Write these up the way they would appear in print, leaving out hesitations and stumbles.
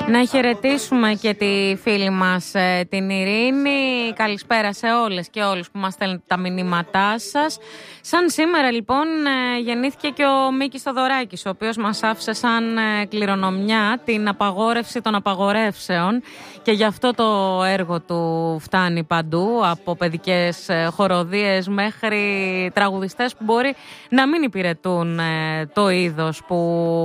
Να χαιρετήσουμε και τη φίλη μας την Ειρήνη. Καλησπέρα σε όλες και όλους που μας στέλνετε τα μηνύματά σας. Σαν σήμερα λοιπόν γεννήθηκε και ο Μίκης Θοδωράκης, ο οποίος μας άφησε σαν κληρονομιά την απαγόρευση των απαγορεύσεων, και γι' αυτό το έργο του φτάνει παντού, από παιδικές χοροδίες μέχρι τραγουδιστές που μπορεί να μην υπηρετούν το είδος που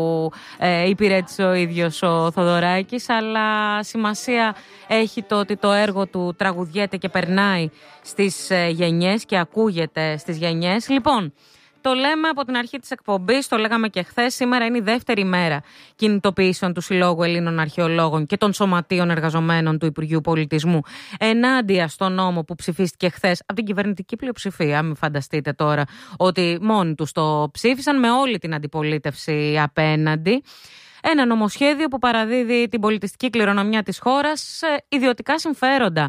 υπηρέτησε ο ίδιος ο Θοδωράκης, αλλά σημασία έχει το ότι το έργο του τραγουδιέται και περνάει στις γενιές και ακούγεται στις γενιές. Λοιπόν, το λέμε από την αρχή της εκπομπής, το λέγαμε και χθες, σήμερα είναι η δεύτερη μέρα κινητοποιήσεων του Συλλόγου Ελλήνων Αρχαιολόγων και των Σωματείων Εργαζομένων του Υπουργείου Πολιτισμού ενάντια στον νόμο που ψηφίστηκε χθες από την κυβερνητική πλειοψηφία. Μην φανταστείτε τώρα ότι μόνοι τους το ψήφισαν, με όλη την αντιπολίτευση απέναντι. Ένα νομοσχέδιο που παραδίδει την πολιτιστική κληρονομιά της χώρας σε ιδιωτικά συμφέροντα,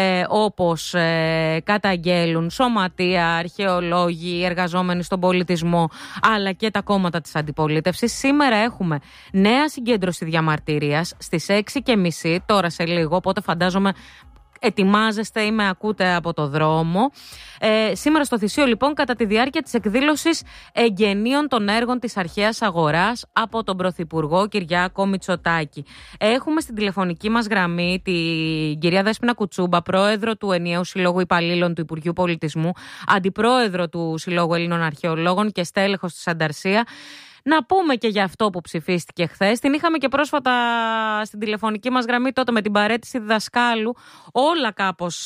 όπως καταγγέλουν σωματεία, αρχαιολόγοι, εργαζόμενοι στον πολιτισμό, αλλά και τα κόμματα της αντιπολίτευσης. Σήμερα έχουμε νέα συγκέντρωση διαμαρτυρίας στις 6:30, τώρα σε λίγο, οπότε φαντάζομαι ετοιμάζεστε ή με ακούτε από το δρόμο. Σήμερα στο Θησίο λοιπόν, κατά τη διάρκεια της εκδήλωσης εγγενείων των έργων της αρχαίας αγοράς από τον Πρωθυπουργό Κυριάκο Μητσοτάκη. Έχουμε στην τηλεφωνική μας γραμμή την κυρία Δέσποινα Κουτσούμπα, πρόεδρο του Ενιαίου Συλλόγου Υπαλλήλων του Υπουργείου Πολιτισμού, αντιπρόεδρο του Συλλόγου Ελλήνων Αρχαιολόγων και στέλεχος της Ανταρσία. Να πούμε και για αυτό που ψηφίστηκε χθες. Την είχαμε και πρόσφατα στην τηλεφωνική μας γραμμή, τότε με την παραίτηση διδασκάλου. Όλα κάπως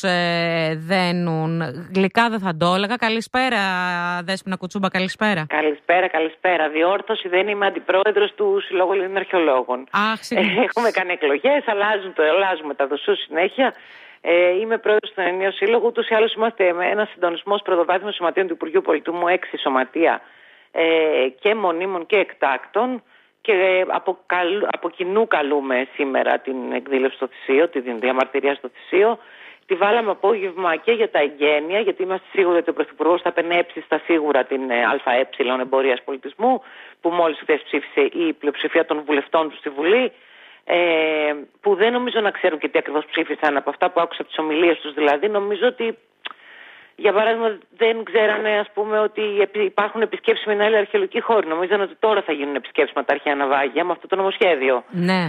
δένουν. Γλυκά δεν θα το έλεγα. Καλησπέρα, Δέσποινα Κουτσούμπα, καλησπέρα. Καλησπέρα. Διόρθωση, δεν είμαι αντιπρόεδρος του Συλλόγου Ελλήνων Αρχαιολόγων. Έχουμε κάνει εκλογές, αλλάζουμε τα δοσού συνέχεια. Είμαι πρόεδρος του Ενιαίου Σύλλογου. Ούτως ή άλλως είμαστε ένα συντονισμός πρωτοβάθμιων σωματείων του Υπουργείου Πολιτισμού, 6 σωματεία. Και μονίμων και εκτάκτων, και από κοινού καλούμε σήμερα την εκδήλωση στο Θησίο, την διαμαρτυρία στο Θησίο. Τη βάλαμε απόγευμα και για τα εγγένεια, γιατί είμαστε σίγουροι ότι ο Πρωθυπουργός θα πενέψει στα σίγουρα την ΑΕ Εμπορίας Πολιτισμού, που μόλις χθες ψήφισε η πλειοψηφία των βουλευτών του στη Βουλή, που δεν νομίζω να ξέρουν και τι ακριβώς ψήφισαν. Από αυτά που άκουσα από τις ομιλίες τους δηλαδή, νομίζω ότι, για παράδειγμα, δεν ξέρανε, ας πούμε, ότι υπάρχουν επισκέψεις με άλλη αρχαιολογική χώρη. Νομίζανε ότι τώρα θα γίνουν επισκέψεις με τα αρχαία ναυάγια με αυτό το νομοσχέδιο. Ναι.